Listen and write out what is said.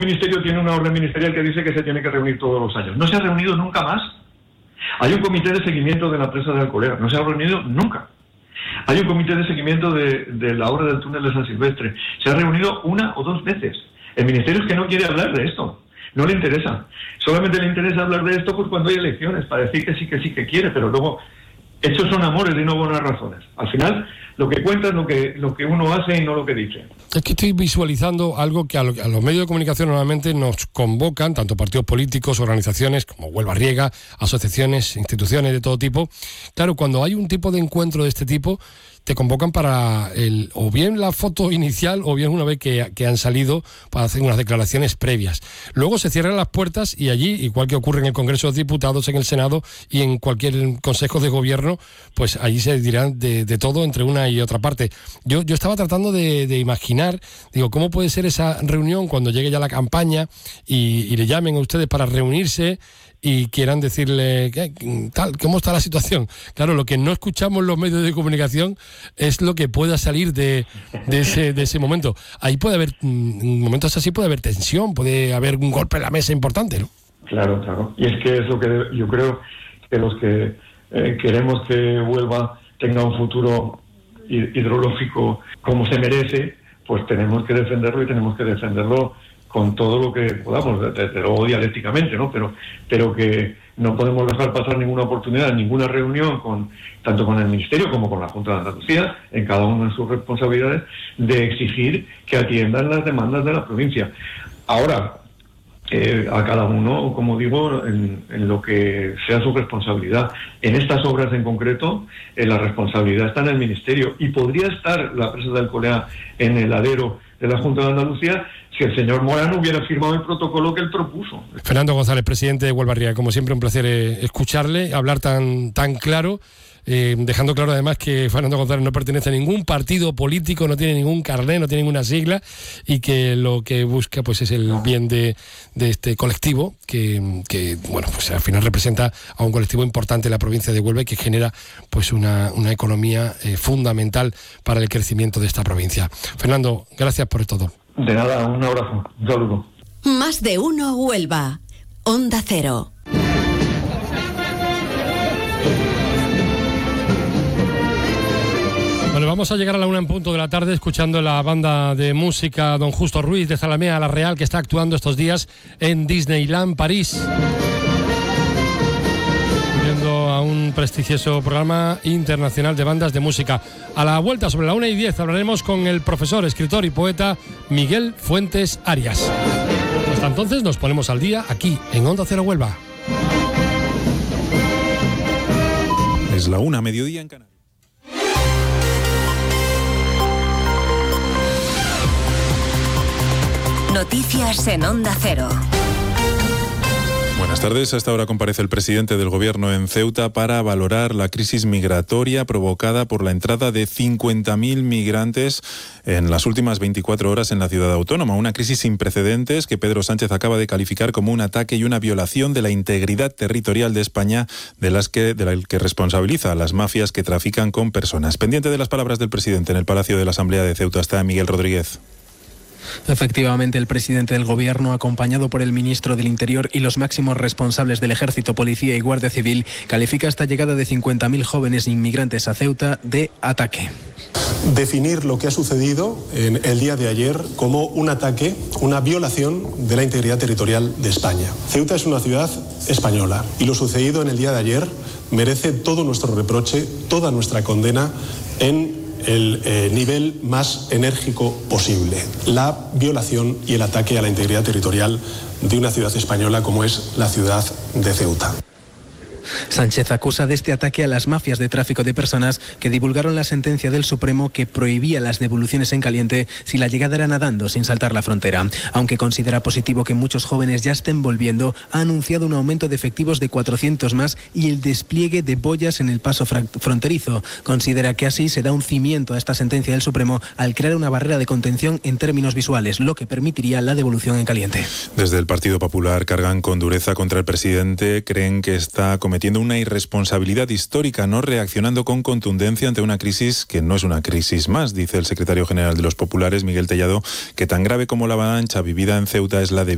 El ministerio tiene una orden ministerial que dice que se tiene que reunir todos los años. No se ha reunido nunca más. Hay un comité de seguimiento de la presa de Alcolea. No se ha reunido nunca. Hay un comité de seguimiento de la obra del túnel de San Silvestre. Se ha reunido 1 o 2 veces. El ministerio es que no quiere hablar de esto. No le interesa. Solamente le interesa hablar de esto pues cuando hay elecciones, para decir que sí que quiere, pero luego hechos son amores y no buenas razones. Al final, lo que cuenta es lo que uno hace y no lo que dice. Es que estoy visualizando algo que a los medios de comunicación normalmente nos convocan, tanto partidos políticos, organizaciones como Huelva Riega, asociaciones, instituciones de todo tipo. Claro, cuando hay un tipo de encuentro de este tipo, te convocan para o bien la foto inicial o bien una vez que han salido para hacer unas declaraciones previas. Luego se cierran las puertas y allí, igual que ocurre en el Congreso de Diputados, en el Senado y en cualquier consejo de gobierno, pues allí se dirán de todo entre una y otra parte. Yo estaba tratando de imaginar, digo, ¿cómo puede ser esa reunión cuando llegue ya la campaña y le llamen a ustedes para reunirse y quieran decirle cómo está la situación? Claro, lo que no escuchamos los medios de comunicación es lo que pueda salir de ese momento. Ahí puede haber, en momentos así puede haber tensión, puede haber un golpe en la mesa importante, ¿no? Claro. Y es que es lo que yo creo que los que queremos que Huelva tenga un futuro hidrológico como se merece, pues tenemos que defenderlo y tenemos que defenderlo con todo lo que podamos, desde luego dialécticamente, ¿no? Pero que no podemos dejar pasar ninguna oportunidad, ninguna reunión, tanto con el Ministerio como con la Junta de Andalucía, en cada una de sus responsabilidades, de exigir que atiendan las demandas de la provincia. Ahora, a cada uno, como digo, en lo que sea su responsabilidad. En estas obras en concreto, la responsabilidad está en el Ministerio, y podría estar la presa de Alcolea en el ladero de la Junta de Andalucía si el señor Morano hubiera firmado el protocolo que él propuso. Fernando González, presidente de Huelva Riega, como siempre un placer escucharle, hablar tan claro, dejando claro además que Fernando González no pertenece a ningún partido político, no tiene ningún carné, no tiene ninguna sigla, y que lo que busca pues es el bien de este colectivo que bueno, pues al final representa a un colectivo importante en la provincia de Huelva y que genera pues una economía fundamental para el crecimiento de esta provincia. Fernando, gracias por todo. De nada, un abrazo, un saludo. Más de uno Huelva, Onda Cero. Bueno, vamos a llegar a la 1 en punto de la tarde escuchando la banda de música Don Justo Ruiz de Zalamea La Real, que está actuando estos días en Disneyland París, viendo a un prestigioso programa internacional de bandas de música. A la vuelta, sobre la 1:10, hablaremos con el profesor, escritor y poeta Miguel Fuentes Arias. Hasta entonces nos ponemos al día aquí en Onda Cero Huelva. Es la 1, mediodía en Canarias. Noticias en Onda Cero. Buenas tardes. A esta hora comparece el presidente del Gobierno en Ceuta para valorar la crisis migratoria provocada por la entrada de 50.000 migrantes en las últimas 24 horas en la ciudad autónoma. Una crisis sin precedentes que Pedro Sánchez acaba de calificar como un ataque y una violación de la integridad territorial de España, de la que responsabiliza a las mafias que trafican con personas. Pendiente de las palabras del presidente en el Palacio de la Asamblea de Ceuta está Miguel Rodríguez. Efectivamente, el presidente del Gobierno, acompañado por el ministro del Interior y los máximos responsables del Ejército, Policía y Guardia Civil, califica esta llegada de 50.000 jóvenes inmigrantes a Ceuta de ataque. Definir lo que ha sucedido en el día de ayer como un ataque, una violación de la integridad territorial de España. Ceuta es una ciudad española y lo sucedido en el día de ayer merece todo nuestro reproche, toda nuestra condena en el nivel más enérgico posible. La violación y el ataque a la integridad territorial de una ciudad española como es la ciudad de Ceuta. Sánchez acusa de este ataque a las mafias de tráfico de personas que divulgaron la sentencia del Supremo que prohibía las devoluciones en caliente si la llegada era nadando sin saltar la frontera. Aunque considera positivo que muchos jóvenes ya estén volviendo, ha anunciado un aumento de efectivos de 400 más y el despliegue de boyas en el paso fronterizo. Considera que así se da un cimiento a esta sentencia del Supremo al crear una barrera de contención en términos visuales, lo que permitiría la devolución en caliente. Desde el Partido Popular cargan con dureza contra el presidente, creen que está cometiendo una irresponsabilidad histórica, no reaccionando con contundencia ante una crisis que no es una crisis más. Dice el secretario general de los populares, Miguel Tellado, que tan grave como la avalancha vivida en Ceuta es la de